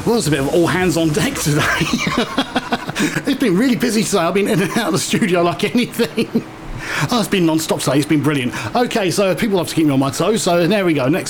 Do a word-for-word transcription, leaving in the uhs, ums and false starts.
Well, it's a bit of all hands on deck today. It's been really busy today. I've been in and out of the studio like anything. Oh, it's been non-stop today. It's been brilliant. Okay, so people have to keep me on my toes. So there we go. Next